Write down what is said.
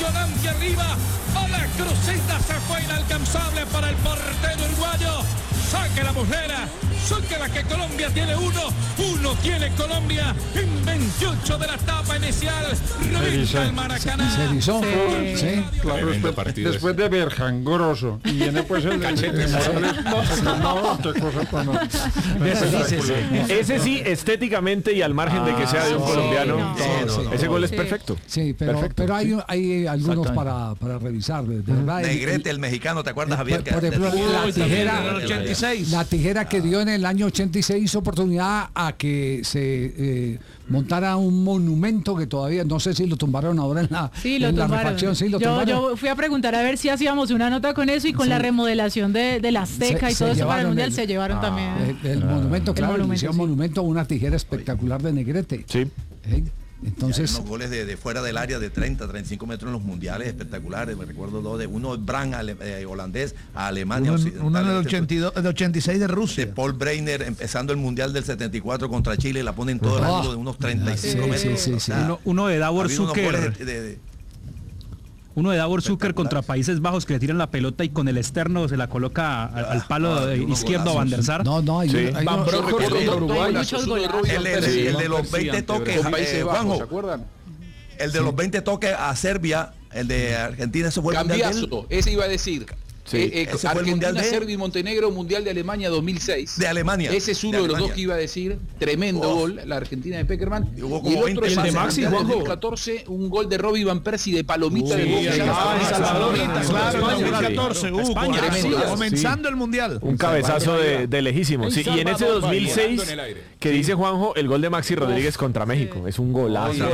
impresionante arriba. A la crucita se fue inalcanzable para el portero uruguayo. Saque la muslera, saque la que Colombia tiene uno tiene Colombia en 28 de la etapa inicial. Revista el Maracaná. ¿Se erizó? Sí. Claro, después de Berjangroso y viene pues el cachete Morales. No, qué cosa tan... Ese sí, estéticamente y al margen de que sea de un colombiano, ese gol es perfecto. Sí, pero hay algunos para revisar, de verdad. Negrete, el mexicano, ¿te acuerdas, Javier? Por ejemplo, la tijera que dio en el año 86 hizo oportunidad a que se montara un monumento que todavía, no sé si lo tumbaron ahora en la refacción. Sí, yo fui a preguntar a ver si hacíamos una nota con eso y con la remodelación de la Azteca y todo eso para el Mundial se llevaron también. El monumento, claro, le hicieron monumento a una tijera espectacular de Negrete. Sí. Entonces, hay unos goles de fuera del área de 30, 35 metros en los mundiales espectaculares. Me recuerdo dos de uno Brand holandés a Alemania. Uno del 86 de Rusia. De Paul Breitner empezando el mundial del 74 contra Chile, la ponen todo el ángulo de unos 35 metros. Sí. Uno de Davor Zucker. Uno de Davor Zucker contra Países Bajos que le tiran la pelota y con el externo se la coloca al palo izquierdo a Van der Sar. Hay muchos golazos. El de los 20 toques, Juanjo, ¿se acuerdan? El de los 20 toques a Serbia, el de Argentina, eso fue el Cambiazo, ese iba a decir. Ese fue el mundial de Serbia y Montenegro, Mundial de Alemania 2006. De Alemania. Ese es uno de los dos que iba a decir. Tremendo gol, la Argentina de Peckerman. Y el otro es el de Maxi, en 2014, un gol de Robbie Van Persie de palomita de Boca. Claro, 2014, España, comenzando el Mundial. Un cabezazo de lejísimo. Sí, y en ese 2006 que dice Juanjo, el gol de Maxi Rodríguez contra México. Es un golazo.